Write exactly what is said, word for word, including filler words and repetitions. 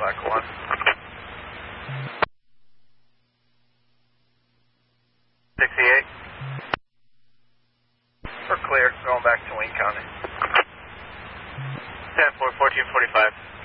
back one. sixty-eight. We're clear, going back to Wayne County. ten four, fourteen forty-five.